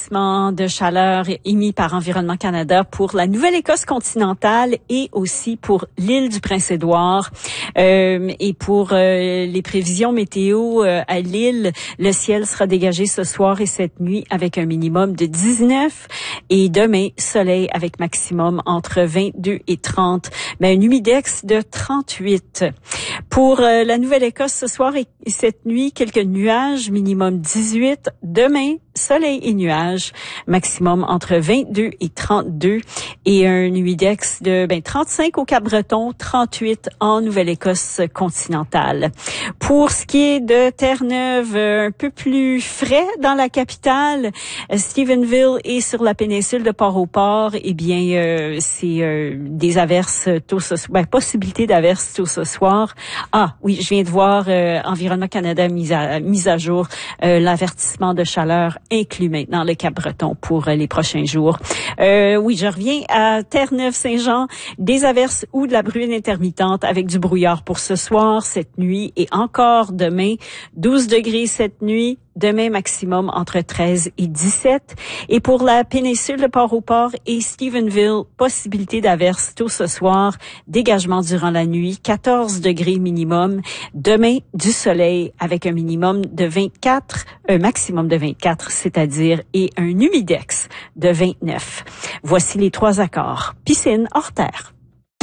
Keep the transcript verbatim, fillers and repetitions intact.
avertissement de chaleur émis par Environnement Canada pour la Nouvelle-Écosse continentale et aussi pour l'île du Prince-Édouard. Euh, et pour euh, les prévisions météo euh, à l'île, le ciel sera dégagé ce soir et cette nuit avec un minimum de dix-neuf et demain, soleil avec maximum entre vingt-deux et trente, mais un humidex de trente-huit. Pour euh, la Nouvelle-Écosse ce soir et cette nuit, quelques nuages, minimum dix-huit. Demain, soleil et nuages, maximum entre vingt-deux et trente-deux et un humidex de ben, trente-cinq au Cap-Breton, trente-huit en Nouvelle-Écosse continentale. Pour ce qui est de Terre-Neuve, un peu plus frais dans la capitale, Stephenville et sur la péninsule de Port-au-Port, eh bien, euh, c'est euh, des averses tôt ce soir, ben, possibilité d'averses tôt ce soir. Ah oui, je viens de voir euh, Environnement Canada mise à, mise à jour euh, l'avertissement de chaleur inclut maintenant le Cap-Breton pour euh, les prochains jours. Euh, oui, je reviens à Terre-Neuve-Saint-Jean, des averses ou de la bruine intermittente avec du brouillard pour ce soir, cette nuit et encore demain. douze degrés cette nuit. Demain, maximum entre treize et dix-sept. Et pour la péninsule de Port-au-Port et Stephenville, possibilité d'averse tôt ce soir, dégagement durant la nuit, quatorze degrés minimum. Demain, du soleil avec un minimum de vingt-quatre, un maximum de vingt-quatre, c'est-à-dire, et un humidex de vingt-neuf. Voici les trois accords. Piscine hors terre.